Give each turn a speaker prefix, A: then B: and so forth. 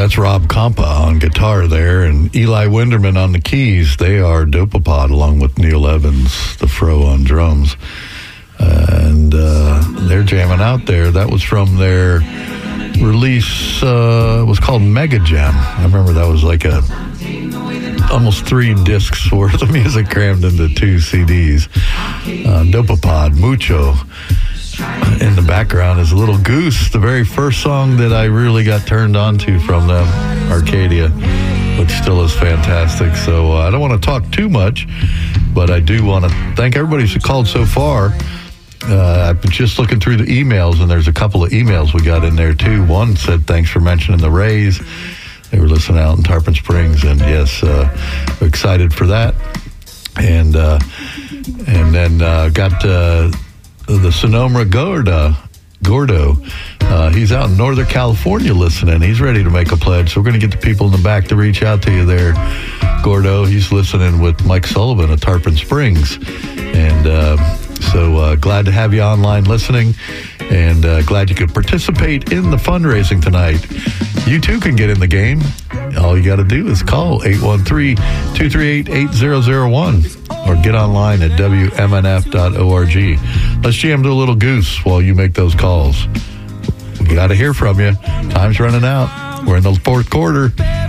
A: That's Rob Compa on guitar there, and Eli Winderman on the keys. They are Dopapod, along with Neil Evans, the Fro, on drums. And they're jamming out there. That was from their release. It was called Mega Jam. I remember that was like almost 3 discs worth of music crammed into 2 CDs. Dopapod, Mucho. In the background is a Little Goose, the very first song that I really got turned on to from them, Arcadia, which still is fantastic. So I don't want to talk too much, but I do want to thank everybody who's called so far. I've been just looking through the emails, and there's a couple of emails we got in there too. One said, thanks for mentioning the Rays. They were listening out in Tarpon Springs, and yes, excited for that. And then got the Sonoma Gordo. He's out in Northern California listening. He's ready to make a pledge. So we're going to get the people in the back to reach out to you there, Gordo. He's listening with Mike Sullivan of Tarpon Springs. And so glad to have you online listening, and glad you could participate in the fundraising tonight. You too can get in the game. All you got to do is call 813-238-8001 or get online at WMNF.org. Let's jam to a Little Goose while you make those calls. We got to hear from you. Time's running out. We're in the fourth quarter.